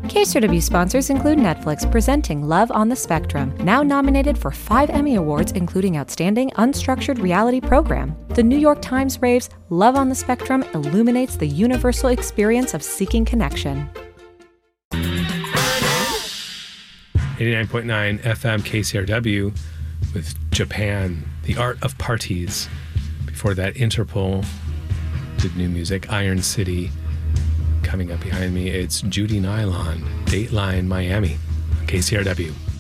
KCRW sponsors include Netflix presenting Love on the Spectrum, now nominated for 5 Emmy Awards, including Outstanding Unstructured Reality Program. The New York Times raves Love on the Spectrum illuminates the universal experience of seeking connection. 89.9 FM KCRW with Japan, The Art of Parties. Before that, Interpol did new music, Iron City. Coming up behind me, it's Judy Nylon, Dateline Miami on KCRW.